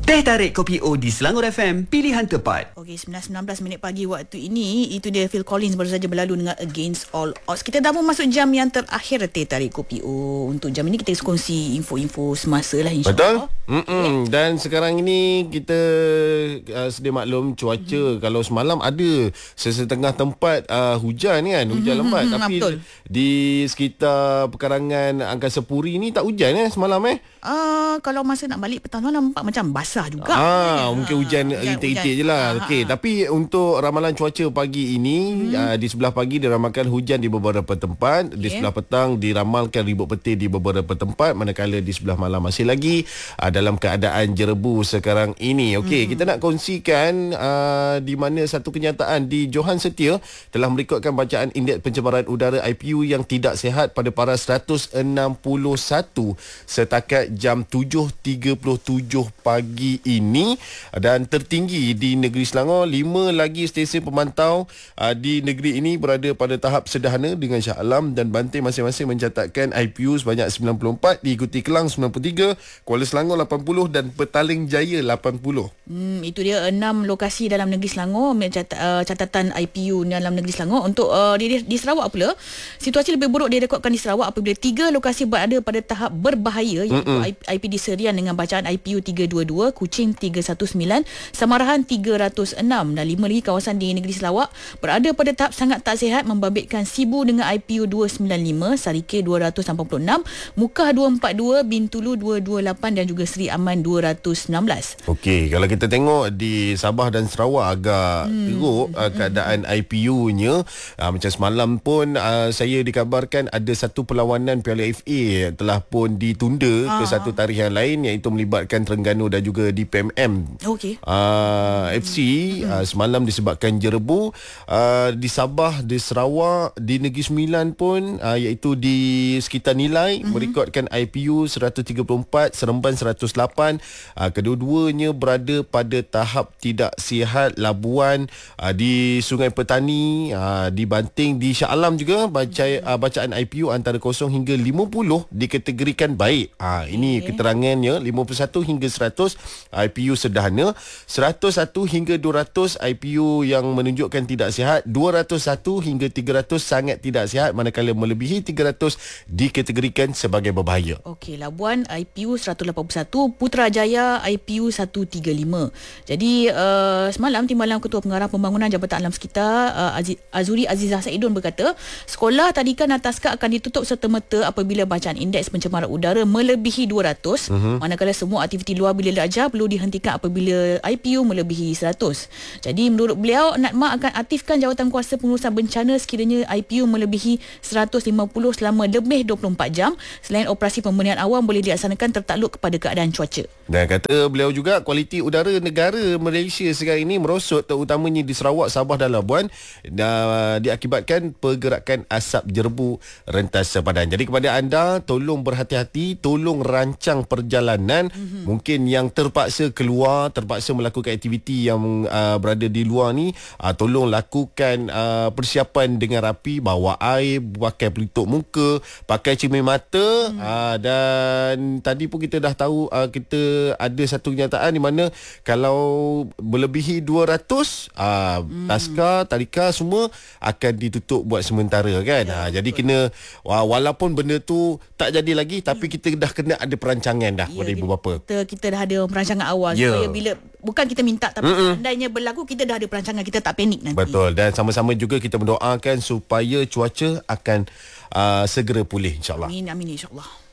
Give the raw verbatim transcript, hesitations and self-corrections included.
Teh tarik kopi O di Selangor F M, pilihan tepat. Okey, sembilan sembilan belas minit pagi waktu ini. Itu dia Phil Collins baru saja berlalu dengan Against All Odds. Kita dah pun masuk jam yang terakhir Teh tarik kopi O. Untuk jam ini kita kongsi info-info semasa lah, insyaAllah. Betul. Okay. Dan sekarang ini kita uh, sedia maklum cuaca. Mm-hmm. Kalau semalam ada sesetengah tempat uh, hujan kan, hujan mm-hmm. lembat. Mm-hmm. Tapi betul. di sekitar pekarangan Angkasa Puri ni tak hujan eh semalam eh. Uh, kalau masa nak balik petang malam nampak macam basah juga. Ah, mungkin hujan itik-itik je lah. Okey, ha. Tapi untuk ramalan cuaca pagi ini, hmm. uh, di sebelah pagi diramalkan hujan di beberapa tempat, okay. Di sebelah petang diramalkan ribut petir di beberapa tempat, manakala di sebelah malam masih lagi uh, dalam keadaan jerebu sekarang ini. Okey, hmm. kita nak kongsikan uh, di mana satu kenyataan di Johan Setia telah merekodkan bacaan indeks pencemaran udara I P U yang tidak sihat pada paras seratus enam puluh satu setakat jam tujuh tiga puluh tujuh pagi ini, dan tertinggi di negeri Selangor. Lima lagi stesen pemantau uh, di negeri ini berada pada tahap sederhana dengan Shah Alam dan Banting masing-masing mencatatkan I P U sebanyak sembilan puluh empat, diikuti Kelang sembilan puluh tiga, Kuala Selangor lapan puluh dan Petaling Jaya lapan puluh. Hmm, itu dia enam lokasi dalam negeri Selangor mencatat, uh, catatan I P U dalam negeri Selangor. Untuk uh, di, di Sarawak pula, situasi lebih buruk direkodkan di Sarawak apabila tiga lokasi berada pada tahap berbahaya, iaitu Mm-mm. I P D Serian dengan bacaan I P U tiga dua dua, Kuching tiga satu sembilan, Samarahan tiga kosong enam, dan lima lagi kawasan di negeri Sarawak berada pada tahap sangat tak sihat membabitkan Sibu dengan I P U dua sembilan lima, Sarike dua lapan enam, Mukah dua empat dua, Bintulu dua dua lapan dan juga Seri Aman dua enam belas. Okey, kalau kita tengok di Sabah dan Sarawak agak hmm. teruk uh, keadaan I P U-nya. Uh, macam semalam pun uh, saya dikabarkan ada satu perlawanan Piala F A telah pun ditunda ah. ke satu tarikh yang lain, iaitu melibatkan Terengganu dan juga di P M M. Okey. Uh, F C hmm. uh, semalam disebabkan jerebu. Uh, di Sabah, di Sarawak, di Negeri Sembilan pun uh, iaitu di sekitar Nilai hmm. merekodkan I P U seratus tiga puluh empat, Seremban seratus lapan. Uh, kedua-duanya berada pada tahap tidak sihat. Labuan, uh, di Sungai Petani, uh, di Banting, di Shah Alam juga baca, uh, bacaan I P U antara kosong hingga lima puluh dikategorikan baik. Uh, ini okay. keterangannya. Lima puluh satu hingga seratus I P U sederhana, seratus satu hingga dua ratus I P U yang menunjukkan tidak sihat, dua ratus satu hingga tiga ratus sangat tidak sihat, manakala melebihi tiga ratus dikategorikan sebagai berbahaya. Okey, Labuan I P U seratus lapan puluh satu, Putrajaya I P U seratus tiga puluh lima. Jadi uh, semalam Timbalan Ketua Pengarah Pembangunan Jabatan Alam Sekitar uh, Azuri Azizah Saidun berkata, sekolah tadikan dan taska akan ditutup serta-merta apabila bacaan indeks pencemaran udara melebihi dua ratus, uh-huh. manakala semua aktiviti luar bilik belajar perlu dihentikan apabila I P U melebihi seratus. Jadi menurut beliau, NADMA akan aktifkan jawatan kuasa pengurusan bencana sekiranya I P U melebihi seratus lima puluh selama lebih dua puluh empat jam. Selain operasi pemberian awam boleh dilaksanakan tertakluk kepada keadaan cuaca. Dan kata beliau juga, kualiti udara negara Malaysia sekarang ini merosot, terutamanya di Sarawak, Sabah dan Labuan, dan diakibatkan pergerakan asap jerebu rentas sepadan. Jadi kepada anda, tolong berhati-hati, tolong rancang perjalanan. Mm-hmm. Mungkin yang terpaksa keluar, terpaksa melakukan aktiviti yang uh, berada di luar ni, uh, tolong lakukan uh, persiapan dengan rapi, bawa air, pakai pelitup muka, pakai cermin mata. Mm. uh, dan tadi pun kita dah tahu, uh, kita ada satu kenyataan di mana kalau melebihi dua ratus, uh, hmm. taska, tadika semua akan ditutup buat sementara kan. Ya, ha, jadi kena, walaupun benda tu tak jadi lagi, tapi kita dah kena ada perancangan dah ya, pada ibu bapa. Kita, kita dah ada perancangan awal ya. Supaya bila, bukan kita minta, tapi andainya berlaku, kita dah ada perancangan, kita tak panik nanti. Betul. Dan sama-sama juga kita mendoakan supaya cuaca akan uh, segera pulih, insyaAllah. Amin, amin, insyaAllah.